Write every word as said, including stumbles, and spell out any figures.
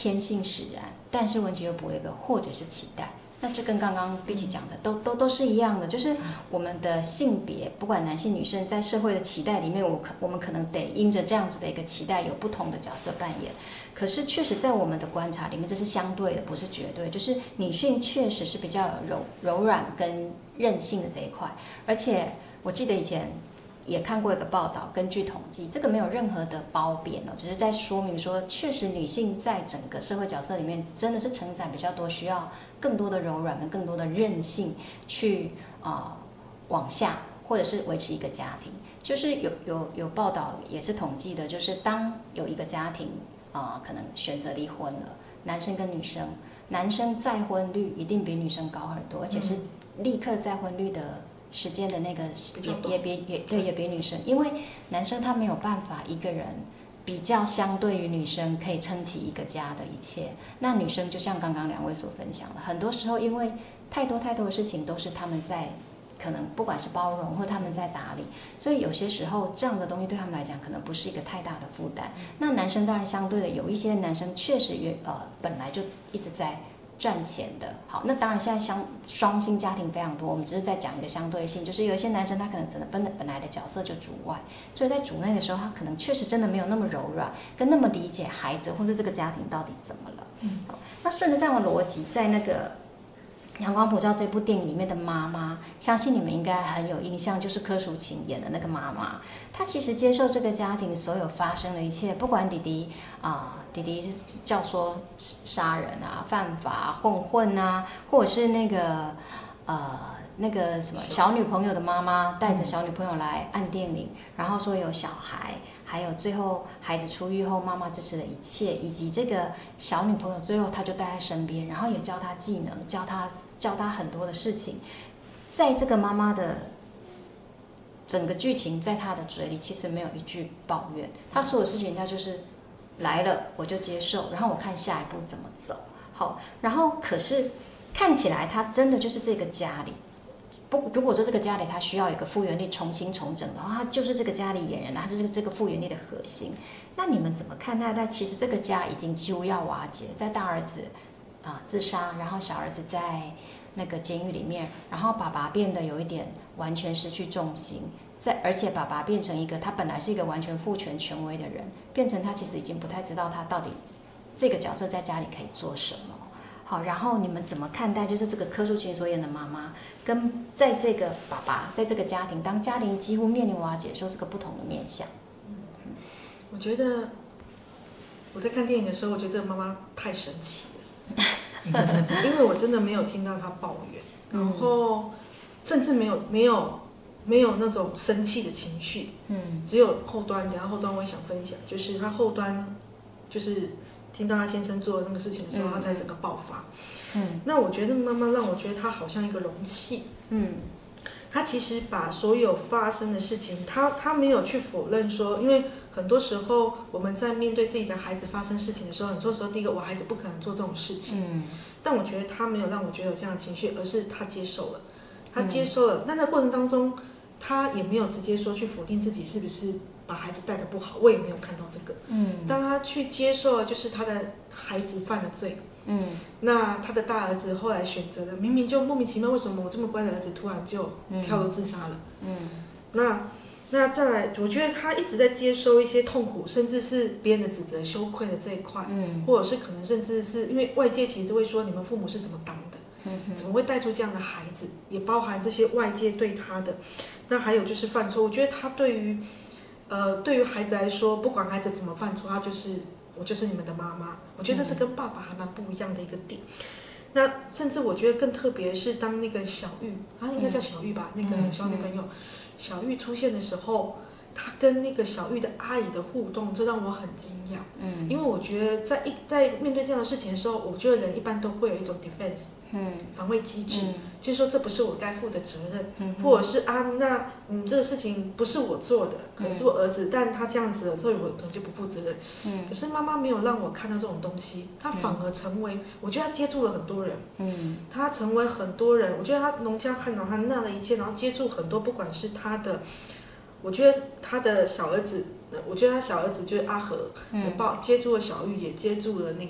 天性使然，但是文琪又补了一个或者是期待。那这跟刚刚碧琪讲的都都都是一样的，就是我们的性别，不管男性女生，在社会的期待里面，我可我们可能得因着这样子的一个期待，有不同的角色扮演。可是确实在我们的观察里面，这是相对的，不是绝对。就是女性确实是比较有柔柔软跟韧性的这一块，而且我记得以前也看过一个报道，根据统计，这个没有任何的褒贬哦，只是在说明说，确实女性在整个社会角色里面真的是承载比较多，需要更多的柔软跟更多的韧性去啊、呃、往下，或者是维持一个家庭。就是有有有报道也是统计的，就是当有一个家庭啊、呃、可能选择离婚了，男生跟女生，男生再婚率一定比女生高很多，而且是立刻再婚率的时间的那个也也比也对也比女生，因为男生他没有办法一个人比较相对于女生可以撑起一个家的一切，那女生就像刚刚两位所分享的，很多时候因为太多太多的事情都是他们在可能不管是包容或他们在打理，所以有些时候这样的东西对他们来讲可能不是一个太大的负担。那男生当然相对的有一些男生确实也呃本来就一直在赚钱的。好，那当然现在相双薪家庭非常多，我们只是在讲一个相对性，就是有一些男生他可能真的本本来的角色就主外，所以在主内的时候他可能确实真的没有那么柔软，跟那么理解孩子或是这个家庭到底怎么了。好，那顺着这样的逻辑，在那个阳光普照这部电影里面的妈妈，相信你们应该很有印象，就是柯淑勤演的那个妈妈。她其实接受这个家庭所有发生的一切，不管弟弟啊、呃，弟弟教唆杀人啊、犯法、混混啊，或者是那个呃那个什么小女朋友的妈妈带着小女朋友来按电铃，然后说有小孩。还有最后孩子出狱后，妈妈支持的一切，以及这个小女朋友最后她就带在身边，然后也教她技能，教她教她很多的事情。在这个妈妈的整个剧情，在她的嘴里其实没有一句抱怨，她所有事情她就是来了我就接受，然后我看下一步怎么走。好，然后可是看起来她真的就是这个家里。不，如果说这个家里它需要有一个复原力重新重整的话，它就是这个家里演员，它是这个这个复原力的核心。那你们怎么看待？但其实这个家已经几乎要瓦解，在大儿子啊、呃、自杀，然后小儿子在那个监狱里面，然后爸爸变得有一点完全失去重心，在而且爸爸变成一个他本来是一个完全父权权威的人，变成他其实已经不太知道他到底这个角色在家里可以做什么。好，然后你们怎么看待就是这个柯淑勤所演的妈妈，跟在这个爸爸在这个家庭，当家庭几乎面临瓦解的时候，这个不同的面向？ 嗯，我觉得我在看电影的时候，我觉得这个妈妈太神奇了，因为我真的没有听到她抱怨，然后甚至没有没有没有那种生气的情绪，嗯，只有后端，等下后端我也想分享，就是她后端就是。听到他先生做的那个事情的时候，嗯、他才整个爆发。嗯，那我觉得妈妈让我觉得她好像一个容器。嗯，她其实把所有发生的事情，她她没有去否认说，因为很多时候我们在面对自己的孩子发生事情的时候，很多时候第一个我孩子不可能做这种事情。嗯，但我觉得她没有让我觉得有这样的情绪，而是她接受了，她接受了。那、嗯、在过程当中，她也没有直接说去否定自己是不是。把孩子带得不好，我也没有看到这个。嗯，当他去接受了，就是他的孩子犯了罪。嗯，那他的大儿子后来选择了，明明就莫名其妙，为什么我这么乖的儿子突然就跳楼自杀了？嗯，那那再来，我觉得他一直在接收一些痛苦，甚至是别人的指责、羞愧的这一块。嗯，或者是可能甚至是因为外界其实都会说你们父母是怎么当的，嗯，怎么会带出这样的孩子，也包含这些外界对他的。那还有就是犯错，我觉得他对于。呃，对于孩子来说，不管孩子怎么犯错，他就是我就是你们的妈妈。我觉得这是跟爸爸还蛮不一样的一个点。那甚至我觉得更特别是当那个小玉，他应该叫小玉吧，嗯、那个小女朋友、嗯、小玉出现的时候，他跟那个小玉的阿姨的互动，这让我很惊讶。嗯，因为我觉得在一在面对这样的事情的时候，我觉得人一般都会有一种 defense， 嗯，防卫机制。嗯，就是说这不是我该负的责任，嗯、或者是啊，那嗯这个事情不是我做的，可能是我儿子，嗯、但他这样子了，所以我可能就不负责任。嗯，可是妈妈没有让我看到这种东西，她反而成为，我觉得她接住了很多人，嗯，她成为很多人，我觉得她农家汉长她那的一切，然后接住很多，不管是她的，我觉得她的小儿子，我觉得她小儿子就是阿和，嗯，接住了小玉，也接住了那